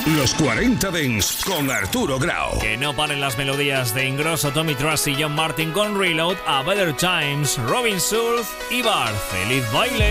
Los 40 Dents con Arturo Grau. Que no paren las melodías de Ingrosso, Tommy Truss y John Martin con Reload, A Better Times, Robin Schulz y Bar. ¡Feliz baile!